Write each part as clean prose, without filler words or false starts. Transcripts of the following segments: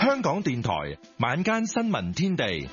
香港電台晚間新聞天地。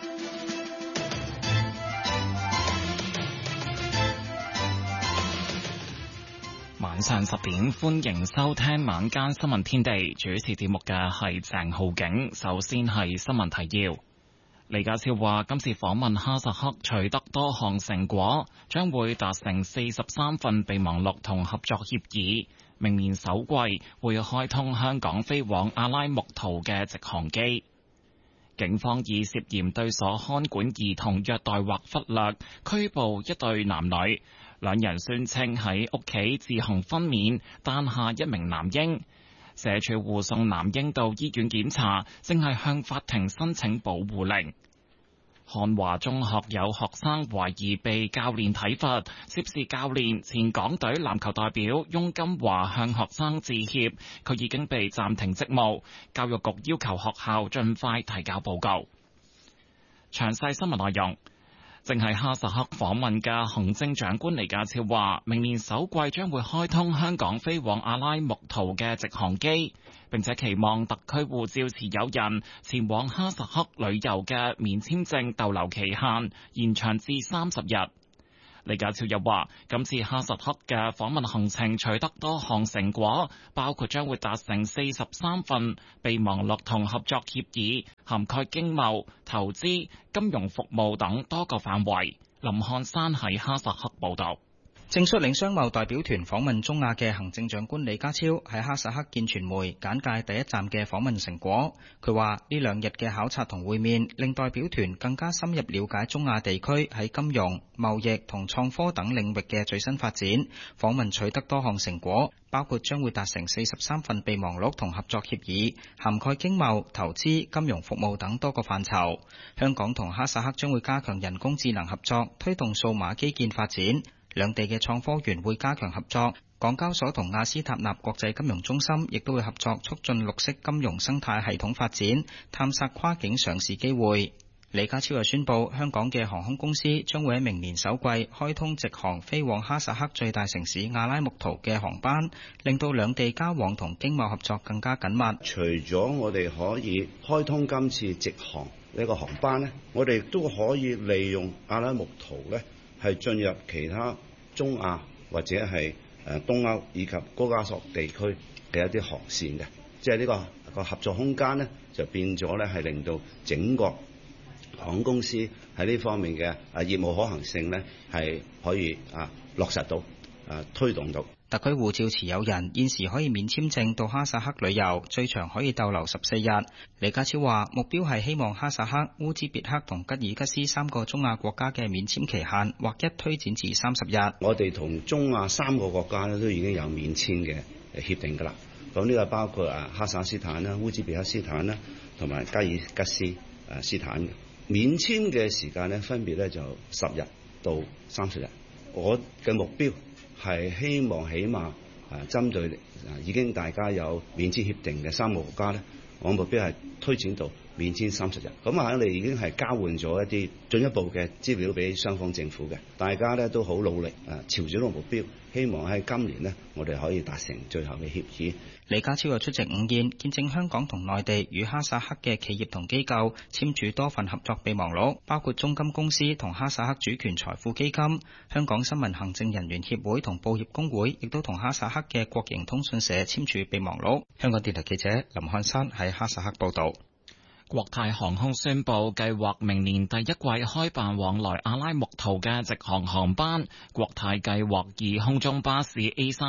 晚上10點，歡迎收聽晚間新聞天地。主持節目嘅係鄭浩景。首先係新聞提要。李家超話，今次訪問哈薩克取得多項成果，將會達成43份備忘錄同合作協議。明年首季會開通香港飛往阿拉木圖嘅直航機。警方以涉嫌對所看管兒童虐待或忽略，拘捕一對男女。兩人宣稱喺屋企自行分娩，誕下一名男嬰。社署護送男嬰到醫院檢查，正係向法庭申請保護令。漢華中學有學生懷疑被教練體罰，涉事教練前港隊籃球代表翁金華向學生致歉，佢已經被暫停職務。教育局要求學校盡快提交報告。詳細新聞內容。正係哈薩克訪問嘅行政長官李家超話，明年首季將會開通香港飛往阿拉木圖嘅直航機，並且期望特區護照持有人前往哈薩克旅遊嘅免簽證逗留期限延長至30日。李家超又話，今次哈薩克嘅訪問行程取得多項成果，包括將會達成43份備忘錄同合作協議，涵蓋經貿、投資、金融服務等多個範圍。林漢山喺哈薩克報道。 正率領商貿代表團訪問中亞嘅行政長官李家超喺哈薩克見傳媒簡介第一站嘅訪問成果。佢話呢2日嘅考察同會面，令代表團更加深入了解中亞地區喺金融、貿易同創科等領域嘅最新發展。訪問取得多項成果，包括將會達成43份備忘錄同合作協議，涵蓋經貿、投資、金融服務等多個範疇。香港同哈薩克將會加強人工智能合作，推動數碼基建發展。兩地嘅創科園會加強合作，港交所同亞斯塔納國際金融中心亦都會合作，促進綠色金融生態系統發展，探索跨境上市機會。李家超又宣布，香港嘅航空公司將會喺明年首季開通直航飛往哈薩克最大城市阿拉木圖嘅航班，令到兩地交往同經貿合作更加緊密。 除咗我哋可以開通今次直航呢個航班呢，我哋都可以利用阿拉木圖呢係進入其他中亞或者係東歐以及高加索地區嘅一啲航線嘅，即係呢個合作空間呢，就變咗呢係令到整個航空公司喺呢方面嘅業務可行性呢係可以落實到推動到。 特區護照持有人現時可以免簽證到哈薩克旅遊，最長可以逗留14日。李家超話，目標係希望哈薩克、烏茲別克同吉爾吉斯3個中亞國家嘅免簽期限劃一推展至30日。 我哋同中亞3個國家咧都已經有免簽嘅協定㗎啦。咁呢個包括哈薩克斯坦啦、烏茲別克斯坦啦，同埋吉爾吉斯斯坦嘅免簽嘅時間咧，分別咧就10日到30日。我嘅目標係希望起碼針對已經大家有免簽協定嘅3個國家咧，我目標係推展到免簽30日。咁我哋已經係交換咗一啲進一步嘅資料俾雙方政府嘅，大家咧都好努力朝住呢個目標，希望喺今年呢，我哋可以達成最後嘅協議。 李家超又出席午宴，見證香港同內地與哈薩克嘅企業同機構簽署多份合作備忘錄，包括中金公司同哈薩克主權財富基金。香港新聞行政人員協會同報業工會亦都同哈薩克嘅國營通訊社簽署備忘錄。香港電台記者林漢山喺哈薩克報道。 國泰航空宣布計劃明年第一季開辦往來阿拉木圖嘅直航航班。國泰計劃以空中巴士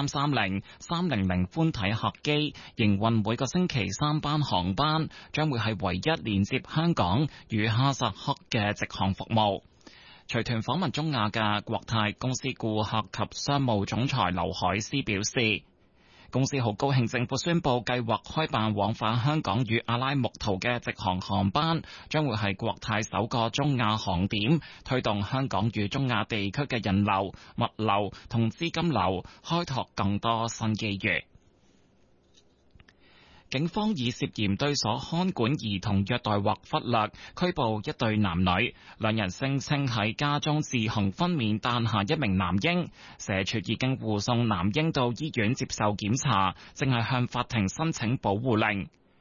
A330、300寬體客機營運每個星期3班航班，將會係唯一連接香港與哈薩克嘅直航服務。隨團訪問中亞嘅國泰公司顧客及商務總裁劉海思表示，公司好高興政府宣布計劃開辦往返香港與阿拉木圖嘅直航航班，將會係國泰首個中亞航點，推動香港與中亞地區嘅人流、物流同資金流，開拓更多新機遇。警方以涉嫌對所看管兒童虐待或忽略，拘捕一對男女，兩人聲稱喺家中自行分娩誕下一名男嬰，社署已經護送男嬰到醫院接受檢查，正係向法庭申請保護令。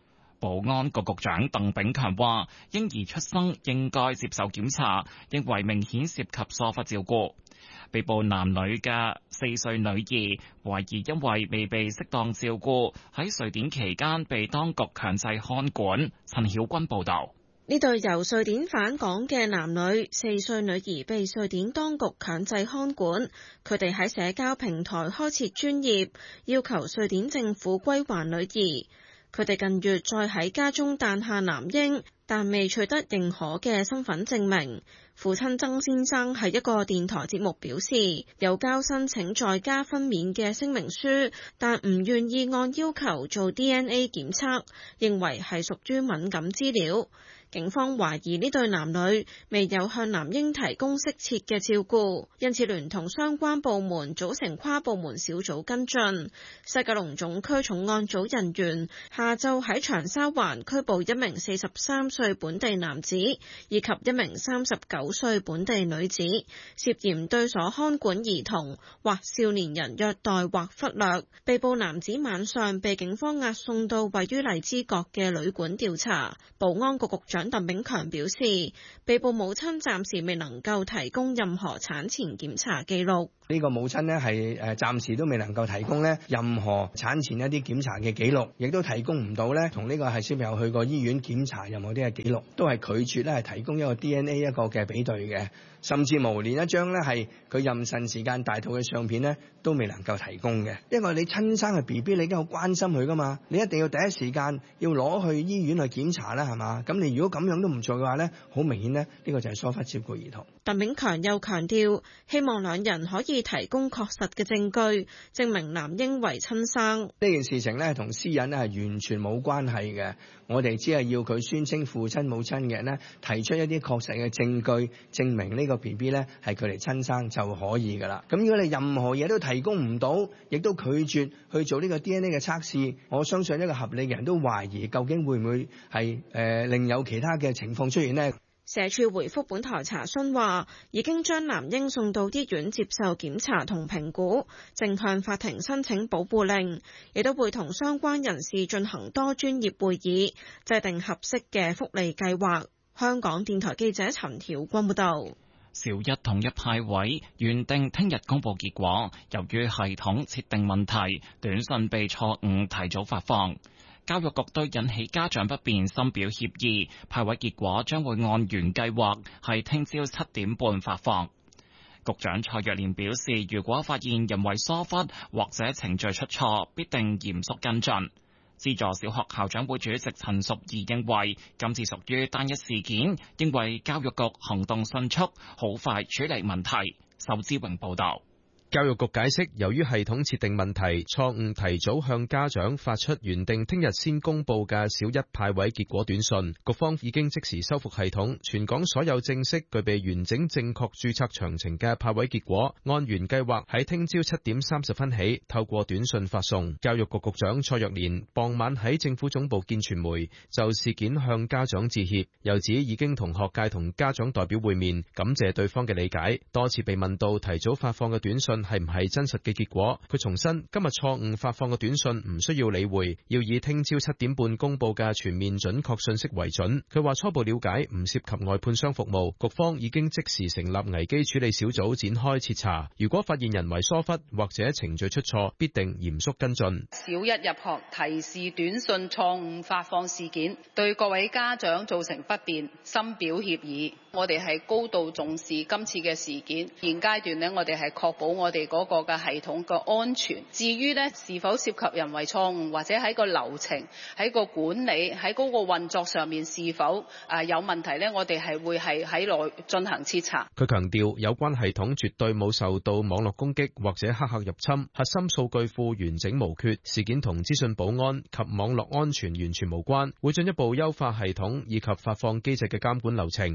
保安局局長鄧炳強話，嬰兒出生應該接受檢查，認為明顯涉及疏忽照顧。被捕男女嘅4歲女兒，懷疑因為未被適當照顧，喺瑞典期間被當局強制看管。陳曉君報導。 呢對由瑞典返港嘅男女，4歲女兒被瑞典當局強制看管，佢哋喺社交平台開設專頁，要求瑞典政府歸還女兒。佢哋近月再喺家中誕下男嬰，但未取得認可嘅身份證明。父親曾先生喺一個電台節目表示，有交申請在家分娩嘅聲明書，但唔願意按要求做 DNA 檢測，認為係屬於敏感資料。警方懷疑呢對男女未有向男嬰提供適切嘅照顧，因此聯同相關部門組成跨部門小組跟進。西九龍總區重案組人員下晝喺長沙灣拘捕一名43歲本地男子以及一名39歲本地女子，涉嫌對所看管兒童或少年人虐待或忽略。被捕男子晚上被警方押送到位於荔枝角嘅旅館調查。保安局局長鄧炳強表示，被捕母親暫時未能夠提供任何產前檢查記錄。 呢個母親呢係暫時都未能夠提供呢任何產前一啲檢查嘅記錄，亦都提供唔到呢同呢個係小朋友去過醫院檢查任何啲嘅記錄，都係拒絕咧係提供一個 DNA 一個嘅比對嘅，甚至無連一張呢係佢妊娠時間大肚嘅相片呢都未能夠提供嘅。因為你親生嘅 BB， 你已經好關心佢噶嘛，你一定要第一時間要攞去醫院去檢查啦，係嘛？咁你如果咁樣都唔做嘅話呢，好明顯呢，呢個就係疏忽照顧兒童。 鄧炳強又強調，希望兩人可以提供確實嘅證據，證明男嬰為親生。 呢件事情呢同私隱呢係完全冇關係嘅，我哋只係要佢宣稱父親母親嘅人呢提出一啲確實嘅證據，證明呢個 BB 呢係佢哋親生就可以㗎啦。咁如果你任何嘢都提供唔到，亦都拒絕去做呢個 DNA 嘅測試，我相信一個合理嘅人都懷疑究竟會唔會係另有其他嘅情況出現呢？ 社署回覆本台查詢話，已經將男嬰送到醫院接受檢查同評估，正向法庭申請保護令，亦都會同相關人士進行多專業會議，制定合適嘅福利計劃。香港電台記者陳曉君報道。 小一統一派位原定聽日公佈結果，由於系統設定問題，短信被錯誤提早發放。教育局對引起家長不便深表歉意，派位結果將會按原計劃係聽朝7點半發放。局長蔡若蓮表示，如果發現人為疏忽或者程序出錯，必定嚴肅跟進。資助小學校長會主席陳淑儀認為今次屬於單一事件，認為教育局行動迅速，好快處理問題。仇志榮報道。 教育局解釋，由於系統設定問題，錯誤提早向家長發出原定聽日先公佈嘅小一派位結果短信，局方已經即時修復系統，全港所有正式具備完整正確註冊詳情嘅派位結果，按原計劃喺聽朝7點30分起透過短信發送。教育局局長蔡若蓮傍晚喺政府總部見傳媒，就事件向家長致歉，又指已經同學界同家長代表會面，感謝對方嘅理解。多次被問到提早發放嘅短信係唔係真實嘅結果，佢重申今日錯誤發放嘅短信唔需要理會，要以聽朝7點半公佈嘅全面準確信息為準。佢話初步了解唔涉及外判商服務，局方已經即時成立危機處理小組展開徹查，如果發現人為疏忽或者程序出錯，必定嚴肅跟進。 小一入學提示短信錯誤發放事件，對各位家長造成不便，深表歉意。我哋係高度重視今次嘅事件，現階段呢，我哋係確保我哋嗰個嘅系統嘅安全。至於呢是否涉及人為錯誤，或者喺個流程、喺個管理、喺嗰個運作上面是否有問題呢，我哋係會係喺內進行徹查。 佢強調有關系統絕對冇受到網絡攻擊或者黑客入侵，核心數據庫完整無缺，事件同資訊保安及網絡安全完全無關，會進一步優化系統以及發放機制嘅監管流程，確保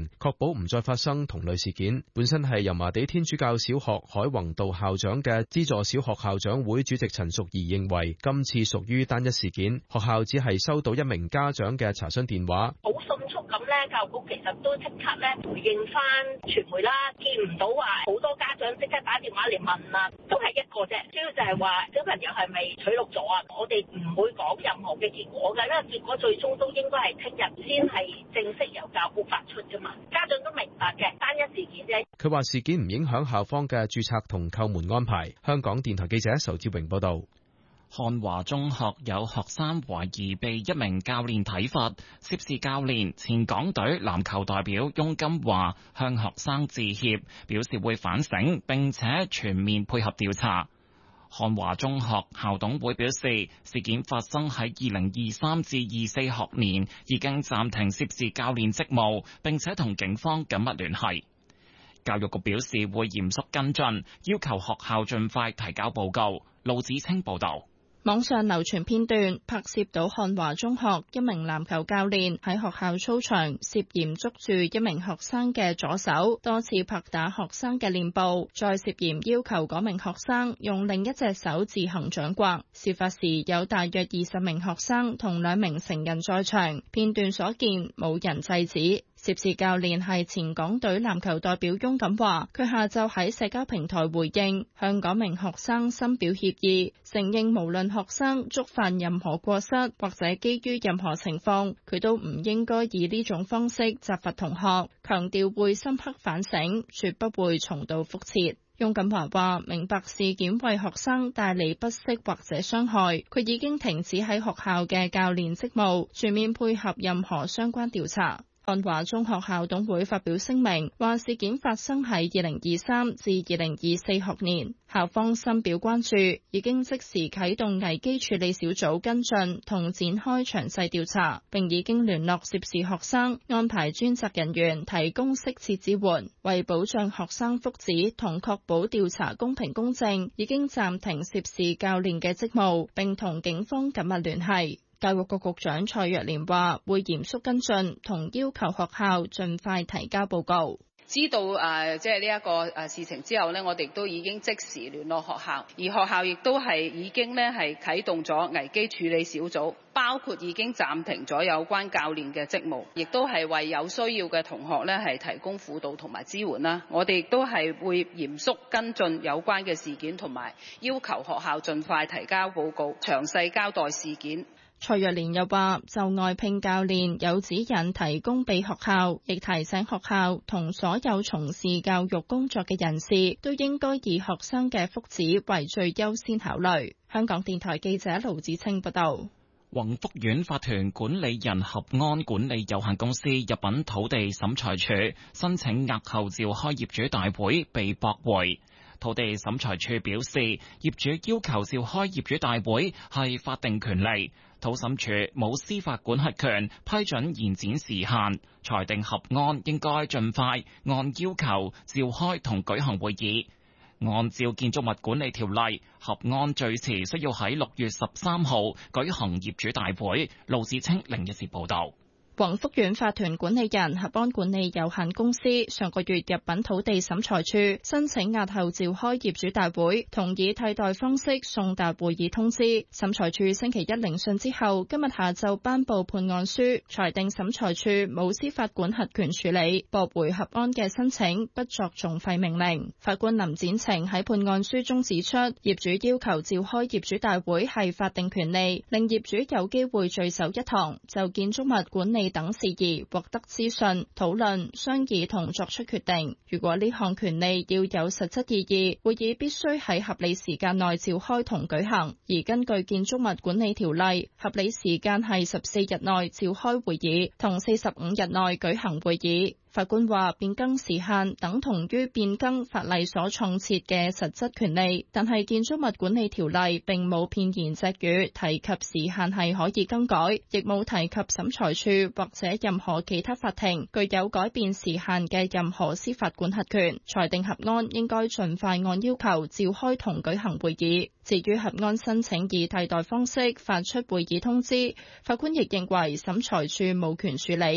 保唔再發生同類事件。本身係油麻地天主教小學海泓道校長嘅資助小學校長會主席陳淑儀認為，今次屬於單一事件，學校只係收到一名家長嘅查詢電話， 好迅速咁咧，教育局其實都即刻咧回應翻傳媒啦，見唔到話好多家長即刻打電話嚟問啊，都係一個啫，主要就係話小朋友係咪取錄咗啊？我哋唔會講任何嘅結果㗎，因為結果最終都應該係聽日先係正式由教育局發出㗎嘛，家長都明白嘅，單一事件啫。 佢話事件唔影響校方嘅註冊同叩門安排。香港電台記者仇志榮報道。 漢華中學有學生懷疑被一名教練體罰，涉事教練前港隊籃球代表翁金華向學生致歉，表示會反省並且全面配合調查。漢華中學校董會表示，事件發生喺2023至24學年，已經暫停涉事教練職務，並且同警方緊密聯繫。教育局表示會嚴肅跟進，要求學校盡快提交報告。盧子清報道。 網上流傳片段拍攝到漢華中學一名籃球教練喺學校操場涉嫌捉住一名學生嘅左手，多次拍打學生嘅臉部，再涉嫌要求嗰名學生用另一隻手自行掌摑。事發時有大約20名學生同2名成人在場，片段所見冇人制止。涉事教練係前港隊籃球代表翁錦華，佢下晝喺社交平台回應，向嗰名學生深表歉意，承認無論學生觸犯任何過失或者基於任何情況，佢都唔應該以呢種方式責罰同學，強調會深刻反省，絕不會重蹈覆轍。翁錦華話：明白事件為學生帶嚟不適或者傷害，佢已經停止喺學校嘅教練職務，全面配合任何相關調查。漢華中學校董會發表聲明，話事件發生喺2023至2024學年，校方深表關注，已經即時啟動危機處理小組跟進同展開詳細調查，並已經聯絡涉事學生，安排專責人員提供適切支援，為保障學生福祉同確保調查公平公正，已經暫停涉事教練嘅職務，並同警方緊密聯繫。教育局局長蔡若蓮話會嚴肅跟進，同要求學校盡快提交報告。 知道即係呢一個事情之後呢，我哋都已經即時聯絡學校，而學校亦都係已經呢係啟動咗危機處理小組，包括已經暫停咗有關教練嘅職務，亦都係為有需要嘅同學呢係提供輔導同埋支援啦。我哋亦都係會嚴肅跟進有關嘅事件，同埋要求學校盡快提交報告，詳細交代事件。 蔡若蓮又話，就外聘教練有指引提供俾學校，亦提醒學校同所有從事教育工作嘅人士都應該以學生嘅福祉為最優先考慮。香港電台記者盧子清報道。 宏福苑法團管理人合安管理有限公司入稟土地審裁處申請押後召開業主大會被駁回。土地審裁處表示，業主要求召開業主大會係法定權利，土審處冇司法管轄權批准延展時限，裁定合安應該盡快按要求召開同舉行會議。按照建築物管理條例，合安最遲需要喺6月13號舉行業主大會。盧志清另一節報道。 宏福苑法團管理人合安管理有限公司上個月入稟土地審裁處，申請押後召開業主大會，同以替代方式送達會議通知。審裁處星期一聆訊之後，今日下晝頒布判案書，裁定審裁處冇司法管轄權處理，駁回合安嘅申請，不作訟費命令。法官林展晴喺判案書中指出，業主要求召開業主大會係法定權利，令業主有機會聚首一堂，就建築物管理等事宜獲得資訊、討論、商議同作出決定。如果呢項權利要有實質意義，會議必須喺合理時間內召開同舉行。而根據建築物管理條例，合理時間係14日內召開會議，同45日內舉行會議。法官話變更時限等同於變更法例所創設嘅實質權利，但係建築物管理條例並冇片言隻語提及時限係可以更改，亦冇提及審裁處或者任何其他法庭具有改變時限嘅任何司法管轄權，裁定合安應該盡快按要求召開同舉行會議。至於合安申請以替代方式發出會議通知，法官亦認為審裁處冇權處理。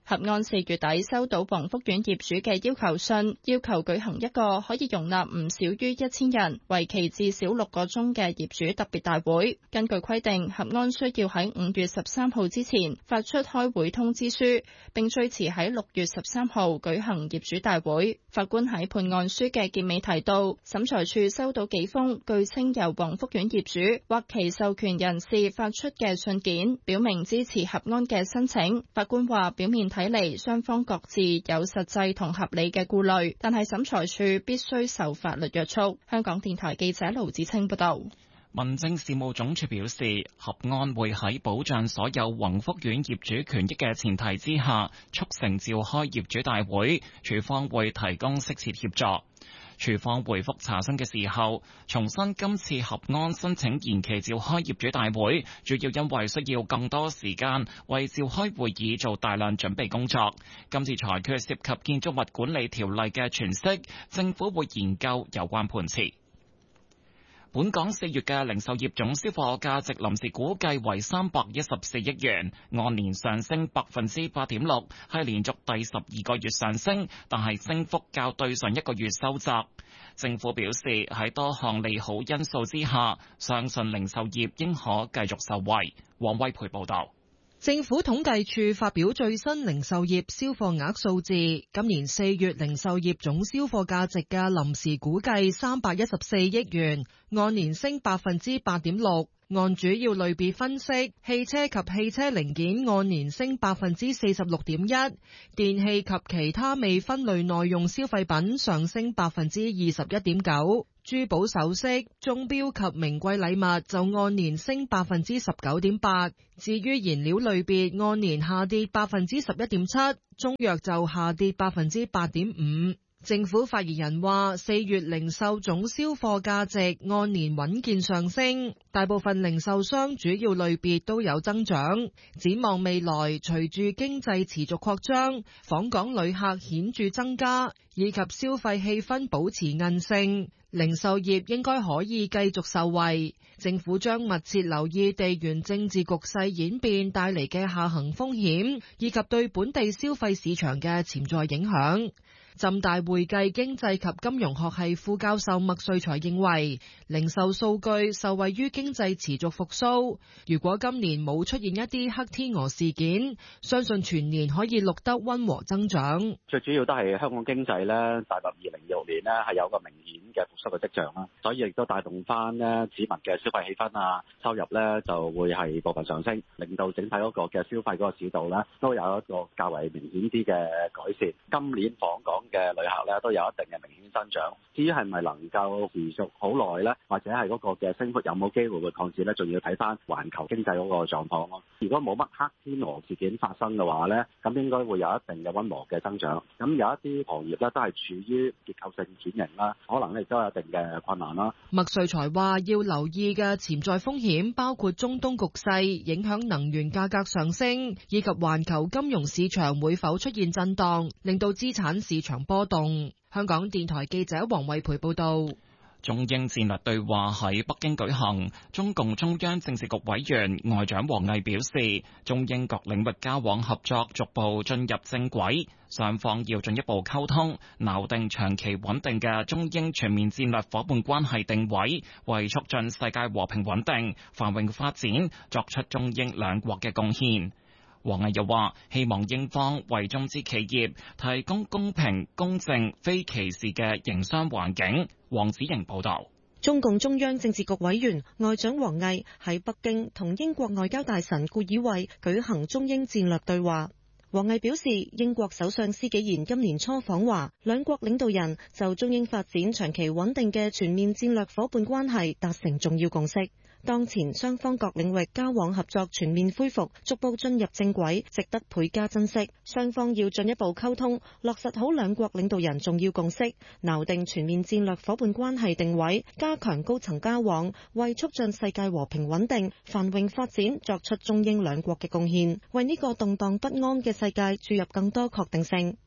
合安4月底收到宏福苑業主嘅要求信，要求舉行一個可以容納唔少於1000人、為期至少6個鐘嘅業主特別大會。根據規定，合安需要喺5月13號之前發出開會通知書，並最遲喺6月13號舉行業主大會。法官喺判案書嘅結尾提到，審裁處收到幾封據稱由宏福苑業主或其授權人士發出嘅信件，表明支持合安嘅申請。法官話，表面睇嚟雙方各自有實際同合理嘅顧慮，但係審裁處必須受法律約束。香港電台記者盧子清報道。 民政事務總署表示，合安會喺保障所有宏福苑業主權益嘅前提之下，促成召開業主大會，署方會提供適切協助。署方回覆查詢嘅時候，重申今次合安申請延期召開業主大會，主要因為需要更多時間為召開會議做大量準備工作。今次裁決涉及建築物管理條例嘅詮釋，政府會研究有關判詞。本港4月嘅零售業總銷貨價值臨時估計為314億元，按年上升8.6%，係連續第12個月上升，但係升幅較對上一個月收窄。政府表示喺多項利好因素之下，相信零售業應可繼續受惠。黃威培報導。 政府統計處發表最新零售業銷貨額數字，今年4月零售業總銷貨價值嘅臨時估計314億元，按年升8.6%。按主要類別分析，汽車及汽車零件按年升46.1%，電器及其他未分類耐用消費品上升21.9%，珠寶首飾、鐘錶及名貴禮物就按年升19.8%。至於燃料類別按年下跌11.7%，中藥就下跌8.5%。政府發言人話，4月零售總銷貨價值按年穩健上升，大部分零售商主要類別都有增長。展望未來，隨住經濟持續擴張，訪港旅客顯著增加，以及消費氣氛保持韌性，零售業應該可以繼續受惠。政府將密切留意地緣政治局勢演變帶嚟嘅下行風險，以及對本地消費市場嘅潛在影響。浸大會計經濟及金融學系副教授麥瑞才認為，零售數據受惠於經濟持續復甦，如果今年冇出現一啲黑天鵝事件，相信全年可以錄得溫和增長。 最主要都係香港經濟咧，踏入2026年咧係有個明顯嘅復甦嘅跡象啦，所以亦都帶動翻咧市民嘅消費氣氛啊，收入咧就會係部分上升，令到整體嗰個嘅消費嗰個市道咧都有一個較為明顯啲嘅改善。今年訪港嘅旅客咧都有一定嘅明顯增長，至於係咪能夠持續好耐咧，或者係嗰個嘅升幅有冇機會會擴展咧，仲要睇翻環球經濟嗰個狀況咯。如果冇乜黑天鵝事件發生嘅話咧，咁應該會有一定嘅溫和嘅增長。咁有一啲行業咧都係處於結構性轉型啦，可能咧亦都有一定嘅困難啦。 麥瑞才話要留意嘅潛在風險包括中東局勢影響能源價格上升，以及環球金融市場會否出現震盪，令到資產市場波動。香港電台記者黃慧培報道。 中英戰略對話喺北京舉行，中共中央政治局委員外長王毅表示，中英各領域交往合作逐步進入正軌，雙方要進一步溝通，錨定長期穩定嘅中英全面戰略夥伴關係定位，為促進世界和平穩定、繁榮發展作出中英兩國嘅貢獻。王毅又話，希望英方為中資企業提供公平、公正、非歧視嘅營商環境。黃子瑩報道。 中共中央政治局委員外長王毅喺北京同英國外交大臣顧以偉舉行中英戰略對話。王毅表示，英國首相施紀賢今年初訪華，兩國領導人就中英發展長期穩定嘅全面戰略夥伴關係達成重要共識。當前雙方各領域交往合作全面恢復，逐步進入正軌，值得倍加珍惜。雙方要進一步溝通，落實好兩國領導人重要共識，錨定全面戰略夥伴關係定位，加強高層交往，為促進世界和平穩定、繁榮發展作出中英兩國嘅貢獻，為呢個動盪不安嘅世界注入更多確定性。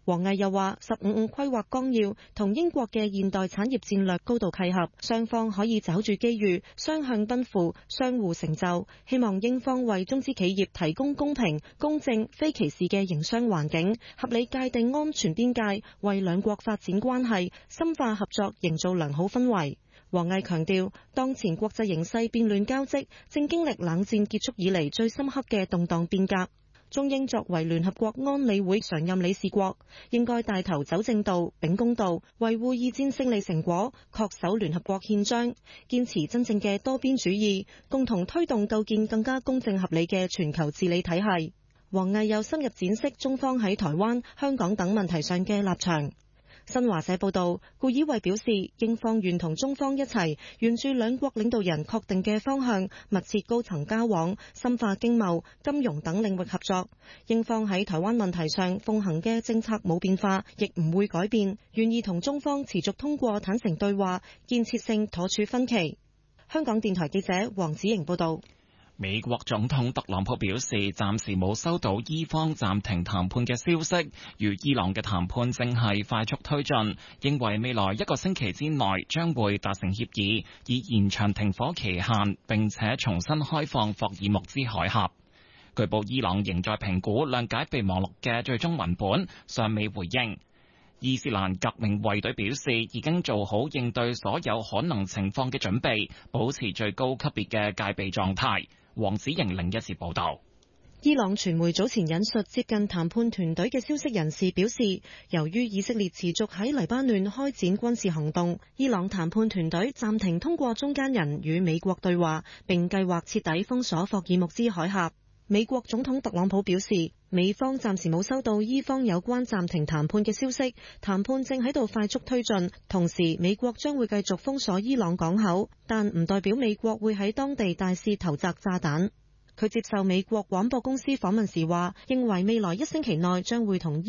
王毅又話，15規劃綱要同英國嘅現代產業戰略高度契合，雙方可以抓住機遇，雙向奔赴，相互成就。希望英方為中資企業提供公平、公正、非歧視嘅營商環境，合理界定安全邊界，為兩國發展關係、深化合作營造良好氛圍。王毅強調，當前國際形勢變亂交織，正經歷冷戰結束以嚟最深刻嘅動盪變革。中英作為聯合國安理會常任理事國，應該帶頭走正道、秉公道，維護二戰勝利成果，恪守聯合國憲章，堅持真正嘅多邊主義，共同推動構建更加公正合理嘅全球治理體系。王毅又深入展示中方喺台灣、香港等問題上嘅立場。新華社報道，顧以慧表示，英方願同中方一齊，沿住兩國領導人確定嘅方向，密切高層交往，深化經貿、金融等領域合作。英方喺台灣問題上奉行嘅政策冇變化，亦唔會改變，願意同中方持續通過坦誠對話，建設性妥處分歧。香港電台記者黃子瑩報道。 美國總統特朗普表示，暫時冇收到伊方暫停談判嘅消息，與伊朗嘅談判正係快速推進，認為未來1個星期之內將會達成協議，以延長停火期限，並且重新開放霍爾木茲海峽。據報伊朗仍在評估諒解備忘錄嘅最終文本，尚未回應。伊斯蘭革命衛隊表示，已經做好應對所有可能情況嘅準備，保持最高級別嘅戒備狀態。黃子瑩另一節報道。 伊朗傳媒早前引述接近談判團隊嘅消息人士表示，由於以色列持續喺黎巴嫩開展軍事行動，伊朗談判團隊暫停通過中間人與美國對話，並計劃徹底封鎖霍爾木茲海峽。美國總統特朗普表示，美方暫時冇收到伊方有關暫停談判嘅消息，談判正喺度快速推進，同時美國將會繼續封鎖伊朗港口，但唔代表美國會喺當地大肆投擲炸彈。佢接受美國廣播公司訪問時話，認為未來1星期內將會同